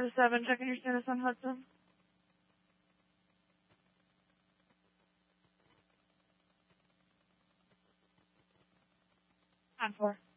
7, checking your status on Hudson. On 4.